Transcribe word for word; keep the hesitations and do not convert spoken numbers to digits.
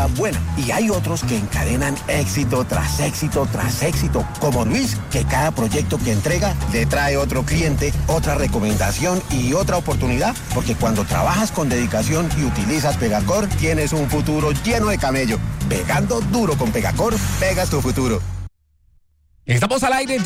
vida buena. Y hay otros que encadenan éxito tras éxito tras éxito, como Luis, que cada proyecto que entrega le trae otro cliente, otra recomendación y otra oportunidad, porque cuando trabajas con dedicación y utilizas Pegacor, tienes un futuro lleno de camello. Pegando duro con Pegacor, pegas tu futuro. Estamos al aire.